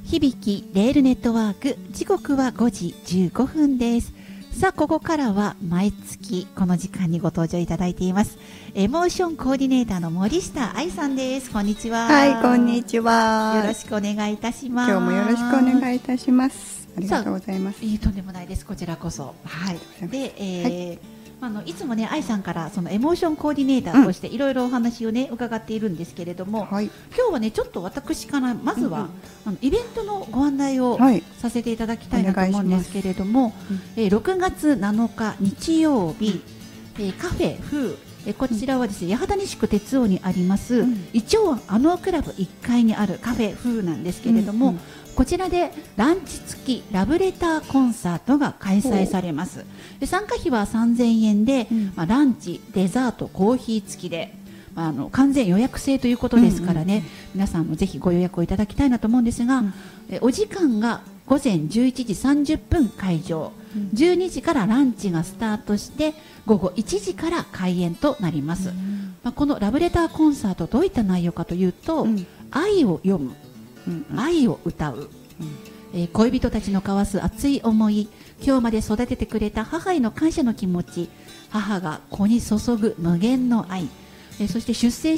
響きレールネットワーク、時刻は5時15分です。さあ、ここからは毎月この時間にご登場いただいていますエモーションコーディネーターの森下愛さんです。こんにちは。 はい、こんにちは。 よろしくお願いいたします。 今日もよろしくお願いいたします。ありがとうございます。 とんでもないです。こちらこそ。はい。で、いつもね、愛さんからそのエモーションコーディネーターとしていろいろお話をね伺っているんですけれども、今日はねちょっと私からまずは、イベントのご案内をさせていただきたいなと思うんですけれども、6月7日日曜日、カフェフー、こちらはですね、八幡西区鉄王にあります、イチョウアノークラブ1階にあるカフェフーなんですけれども、こちらでランチ付きラブレターコンサートが開催されます。で、参加費は3000円で、ランチ、デザート、コーヒー付きで、完全予約制ということですからね、皆さんもぜひご予約をいただきたいなと思うんですが、お時間が午前11時30分開場、12時からランチがスタートして午後1時から開演となります。このラブレターコンサート、どういった内容かというと、愛を読む、愛を歌う、恋人たちの交わす熱い思い、今日まで育ててくれた母への感謝の気持ち、母が子に注ぐ無限の愛、そして出生